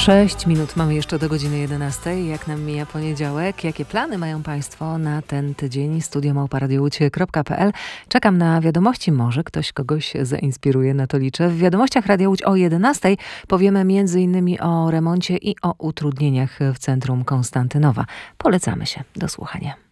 6 minut mamy jeszcze do godziny 11. Jak nam mija poniedziałek? Jakie plany mają Państwo na ten tydzień? studio@radiołódź.pl. Czekam na wiadomości. Może ktoś kogoś zainspiruje, na to liczę. W wiadomościach Radia Łódź o 11 powiemy m.in. o remoncie i o utrudnieniach w centrum Konstantynowa. Polecamy się. Do słuchania.